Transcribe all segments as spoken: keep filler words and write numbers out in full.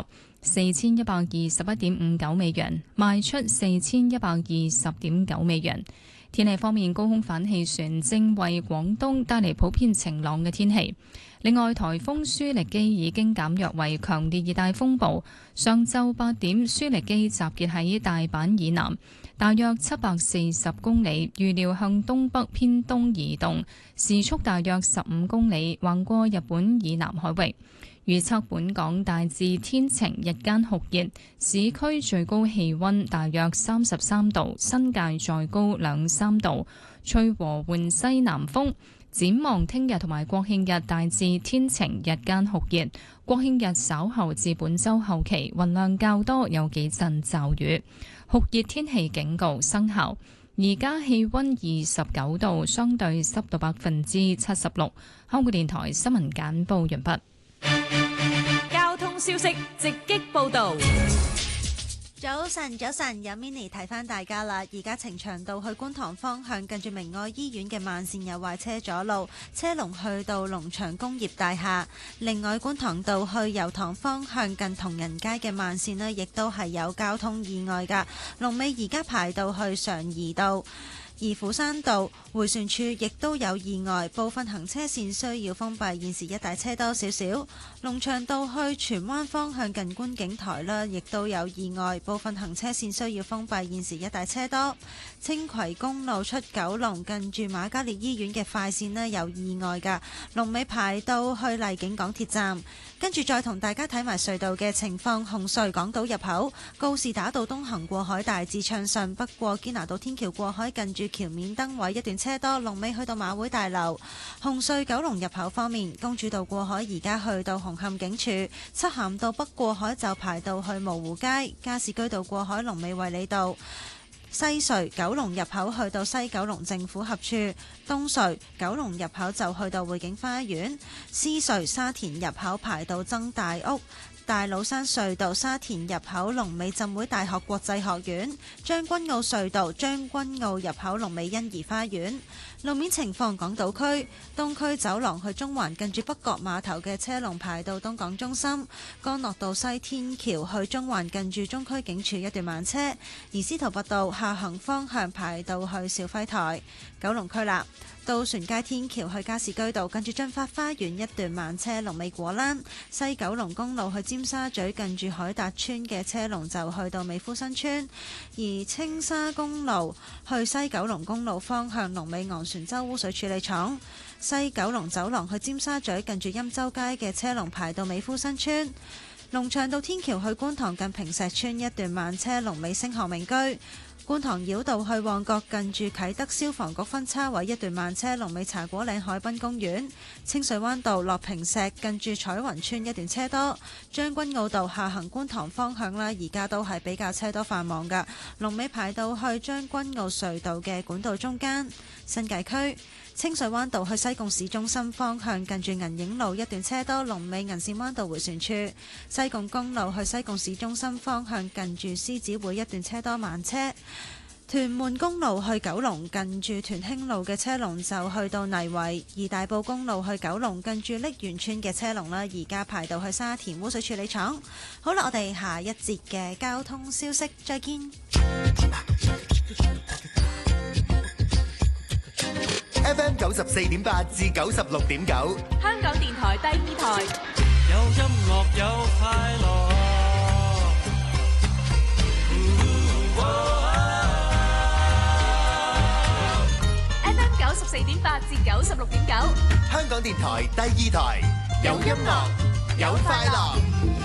四千一百二十一點五九美元，賣出四千一百二十點九美元。天氣方面，高空反氣旋正為廣東帶嚟普遍晴朗嘅天氣。另外，颱風舒力基已經減弱為強烈熱帶風暴。上晝八點，舒力基集結喺大阪以南，大約七百四十公里，預料向東北偏東移動，時速大約十五公里，橫過日本以南海域。預測本港大致天晴，日間酷熱，市區最高氣溫大約三十三度，新界再高兩三度，吹和緩西南風。展望聽日同埋國慶日大致天晴，日間酷熱。國慶日稍後至本週後期雲量較多，有幾陣驟雨。酷熱天氣警告生效。而家氣溫二十九度，相對濕度百分之七十六。香港電台新聞簡報完畢。 交通消息直擊報道。 早晨，早晨，有 mini 提翻大家啦。而家呈祥道去觀塘方向，近住明愛醫院嘅慢線有壞車阻路，車龍去到龍翔工業大廈。另外，觀塘道去油塘方向近同仁街嘅慢線呢，亦都係有交通意外噶。龍尾而家排到去常怡道。而斧山道迴旋處亦都有意外，部分行車線需要封閉，現時一帶車多少少。龍翔道去荃灣方向近觀景台啦，亦都有意外，部分行車線需要封閉，現時一帶車多。青葵公路出九龍近住瑪嘉烈醫院嘅快線呢，有意外㗎，龍尾排到去荔景港鐵站。跟住再同大家睇埋隧道嘅情況，紅隧港島入口告士打道東行過海大致暢順，不過堅拿道天橋過海近住橋面燈位一段車多，龍尾去到馬會大樓。紅隧九龍入口方面，公主道過海而家去到紅磡警署，漆咸道北過海就排到去蕪湖街，加士居道過海龍尾衛理道。西隧九龍入口去到西九龍政府合署，東隧九龍入口就去到匯景花園，獅隧沙田入口排到曾大屋，大老山隧道沙田入口龍尾浸會大學國際學院，將軍澳隧道將軍澳入口龍尾欣怡花園。路面情況，港島區東區走廊去中環近住北角碼頭嘅車龍排到東港中心，干諾道西天橋去中環近住中區警署一段慢車，而司徒拔道下行方向排到去肇輝台。九龍區啦，渡船街天橋去加士居道近住駿發花園一段慢車，龍尾果欄。西九龍公路去尖沙咀近住海達村嘅車龍就去到美孚新村，而青沙公路去西九龍公路方向龍尾昂船洲污水處理廠。西九龍走廊去尖沙咀近住欽州街嘅車龍排到美孚新村。龍翔道天橋去觀塘近坪石村一段慢車，龍尾星河名居。觀塘繞道去旺角近住啟德消防局分叉位一段慢車，龍尾茶果嶺海濱公園。清水灣道落坪石近住彩雲村一段車多。將軍澳道下行觀塘方向啦，而家都係比較車多繁忙噶，龍尾排到去將軍澳隧道嘅管道中間。新界區清水灣道去西貢市中心方向近住銀影路一段車多，龍尾銀線灣道迴旋處。西貢公路去西貢市中心方向近住獅子會一段車多慢車。屯門公路去九龍近住屯興路嘅車龍就去到泥圍，而大埔公路去九龍近住瀝源村嘅車龍啦，而家排到去沙田污水處理廠。好啦，我哋下一節嘅交通消息再見。 F M 九十四點八至九十六點九， 香港電台第二台。 有音樂有快樂。 F M 九十四點八至九十六點九， 香港電台第二台。有音樂有快樂。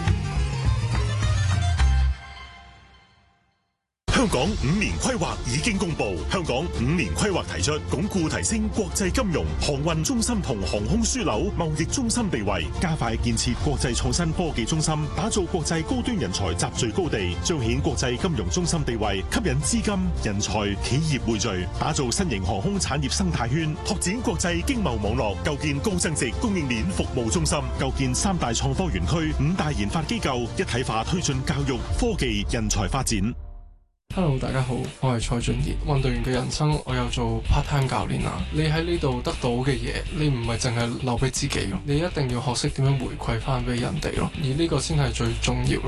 香港五年規劃已經公布，香港五年規劃提出鞏固提升國際金融、航運中心同航空樞紐貿易中心地位，加快建設國際創新科技中心，打造國際高端人才集聚高地，彰顯國際金融中心地位，吸引資金、人才、企業匯聚，打造新型航空產業生態圈，拓展國際經貿網絡，構建高增值供應鏈服務中心，構建三大創科園區、五大研發機構，一體化推進教育、科技、人才發展。 Hello， 大家好，我係蔡俊傑。運動員嘅人生，我有做 part time 教練啊。你喺呢度得到嘅嘢，你唔係淨係留俾自己咯，你一定要學識點樣回饋翻俾人哋咯。而呢個先係最重要咯。